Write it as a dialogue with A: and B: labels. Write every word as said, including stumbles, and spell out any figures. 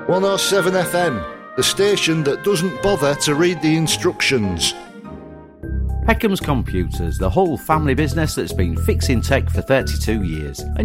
A: one oh seven F M, the station that doesn't bother to read the instructions.
B: Peckham's Computers, the whole family business that's been fixing tech for thirty-two years.